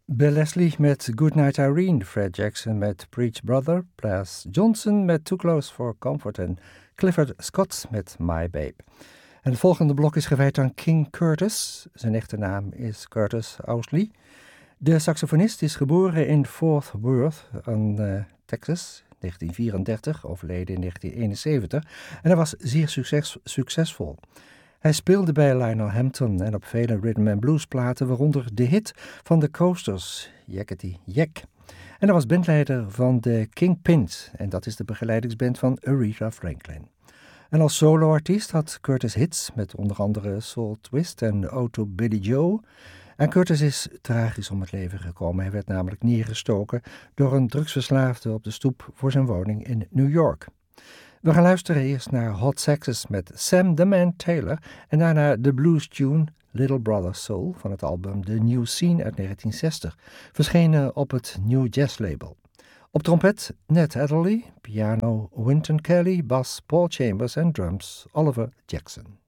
Bill Leslie met Goodnight Irene, Fred Jackson met Preach Brother, Plas Johnson met Too Close for Comfort en Clifford Scott met My Babe. En het volgende blok is gewijd aan King Curtis. Zijn echte naam is Curtis Ousley. De saxofonist is geboren in Fort Worth, Texas, 1934, overleden in 1971. En hij was zeer succesvol. Hij speelde bij Lionel Hampton en op vele rhythm and blues platen, waaronder de hit van de Coasters, Yakety Yak. En hij was bandleider van de Kingpins, en dat is de begeleidingsband van Aretha Franklin. En als soloartiest had Curtis hits met onder andere Soul Twist en Ode to Billy Joe. En Curtis is tragisch om het leven gekomen. Hij werd namelijk neergestoken door een drugsverslaafde op de stoep voor zijn woning in New York. We gaan luisteren eerst naar Hot Saxes met Sam the Man Taylor en daarna de blues tune Little Brother Soul van het album The New Scene uit 1960, verschenen op het New Jazz label. Op trompet Ned Adderley, piano Wynton Kelly, bas Paul Chambers en drums Oliver Jackson.